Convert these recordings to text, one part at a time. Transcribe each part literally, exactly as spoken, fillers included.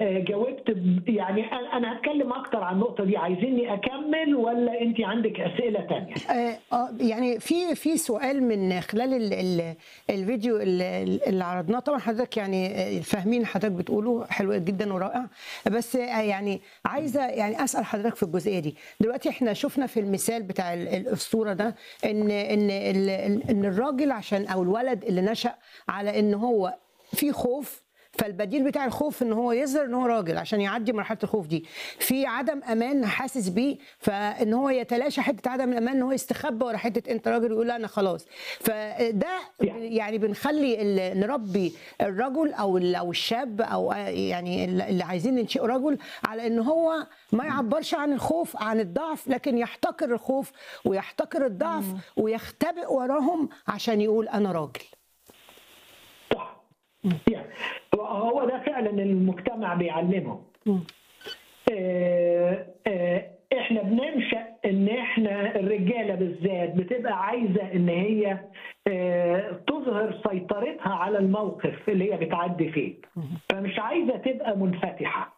جاوبت يعني انا هتكلم اكتر عن النقطه دي. عايزيني اكمل ولا انت عندك اسئله تانية؟ اه يعني في في سؤال من خلال ال ال الفيديو اللي اللي عرضناه. طبعا حضرتك يعني فاهمين حضرتك بتقوله حلو جدا ورائع، بس يعني عايزه يعني اسال حضرتك في الجزئيه دي. دلوقتي احنا شفنا في المثال بتاع الاسطوره ده ان ان ان الراجل عشان او الولد اللي نشأ على ان هو في خوف، فالبديل بتاع الخوف ان هو يظهر ان هو راجل عشان يعدي مرحله الخوف دي. في عدم امان حاسس بيه، فان هو يتلاشى حته عدم الامان ان هو يستخبى ورا حته انت راجل ويقول لا انا خلاص. فده يعني بنخلي نربي الرجل او او الشاب او يعني اللي عايزين ننشئ رجل على ان هو ما يعبرش عن الخوف عن الضعف، لكن يحتقر الخوف ويحتقر الضعف ويختبئ وراهم عشان يقول انا راجل. هو ده فعلا المجتمع بيعلمه. اه اه احنا بننشأ ان احنا الرجاله بالذات بتبقى عايزه ان هي اه تظهر سيطرتها على الموقف اللي هي بتعدي فيه، فمش عايزه تبقى منفتحه.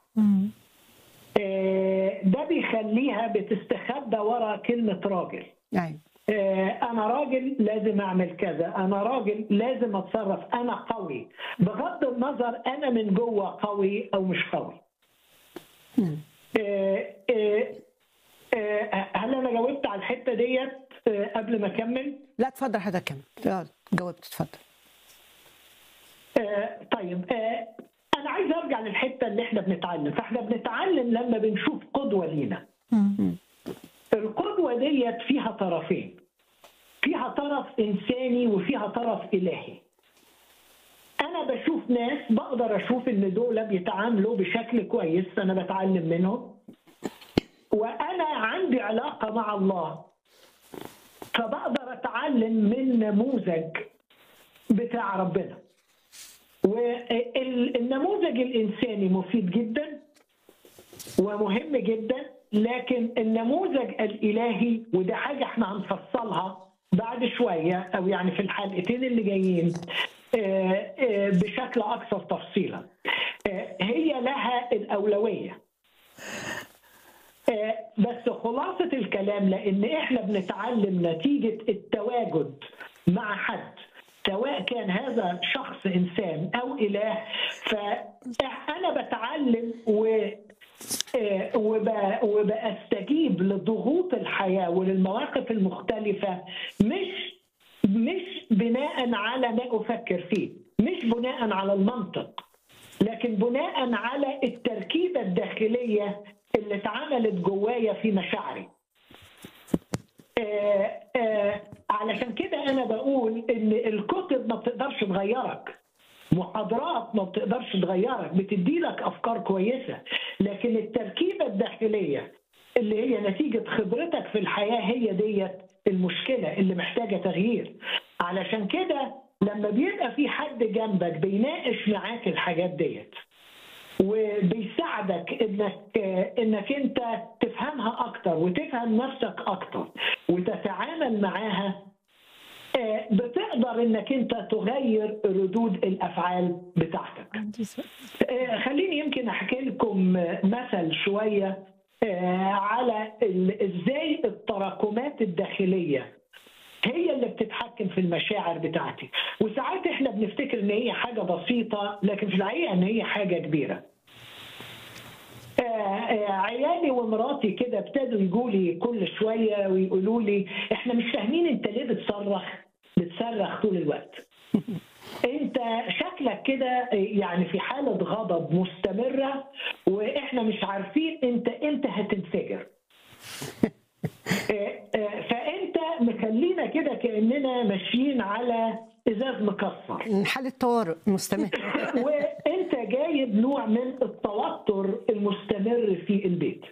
اه ده بيخليها بتستخبى ورا كلمه راجل. أنا راجل لازم أعمل كذا، أنا راجل لازم أتصرف، أنا قوي، بغض النظر أنا من جوه قوي أو مش قوي. هل أنا جاوبت على الحتة ديت قبل ما أكمل؟ لا اتفضل حضرتك كمل. جاوبت اتفضل. طيب أنا عايز أرجع للحتة اللي إحنا بنتعلم، فإحنا بنتعلم لما بنشوف قدوة لينا. القدوة ديت فيها طرفين، فيها طرف إنساني وفيها طرف إلهي. أنا بشوف ناس بقدر أشوف إن دول بيتعاملوا بشكل كويس، أنا بتعلم منهم، وأنا عندي علاقة مع الله فبقدر أتعلم من نموذج بتاع ربنا. والنموذج الإنساني مفيد جدا ومهم جدا، لكن النموذج الإلهي وده حاجة احنا هنفصلها بعد شوية أو يعني في الحلقتين اللي جايين بشكل أكثر تفصيلا، هي لها الأولوية. بس خلاصة الكلام لأن احنا بنتعلم نتيجة التواجد مع حد، سواء كان هذا شخص إنسان أو إله، فأنا بتعلم و وبأستجيب لضغوط الحياة وللمواقف المختلفة مش مش بناء على ما أفكر فيه، مش بناء على المنطق، لكن بناء على التركيبة الداخلية اللي اتعملت جوايا في مشاعري. آآ آآ علشان كده أنا بقول إن الكتب ما بتقدرش تغيرك، محاضرات ما بتقدرش تغيرك، بتدي لك افكار كويسه، لكن التركيبه الداخليه اللي هي نتيجه خبرتك في الحياه هي ديت المشكله اللي محتاجه تغيير. علشان كده لما بيبقى في حد جنبك بيناقش معاك الحاجات ديت وبيساعدك انك انك انت تفهمها اكتر وتفهم نفسك اكتر وتتعامل معاها، بتقدر انك انت تغير ردود الافعال بتاعتك. خليني يمكن احكي لكم مثل شويه على ازاي التراكمات الداخليه هي اللي بتتحكم في المشاعر بتاعتي، وساعات احنا بنفتكر ان هي حاجه بسيطه لكن في الحقيقه ان هي حاجه كبيره. عيالي ومراتي كده ابتدوا يقولوا لي كل شويه ويقولوا لي احنا مش فاهمين انت ليه بتصرخ بتصرخ طول الوقت. انت شكلك كده يعني في حاله غضب مستمره واحنا مش عارفين انت امتى هتنفجر. فانت مخلينا كده كاننا ماشيين على ازاز مكسر، حاله طوارئ مستمر. وانت جايب نوع من التوتر المستمر في البيت.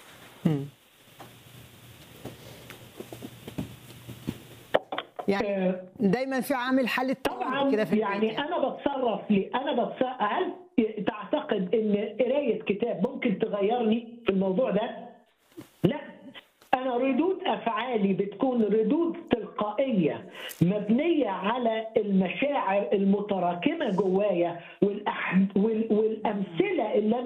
يعني دايما في عامل حاله طبعا كده في البيت. يعني, يعني انا بتصرف لي انا بتصرف. هل تعتقد ان قرايه كتاب ممكن تغيرني في الموضوع ده؟ لا، أنا ردود أفعالي بتكون ردود تلقائية مبنية على المشاعر المتراكمة جوايا والأمثلة اللي أنا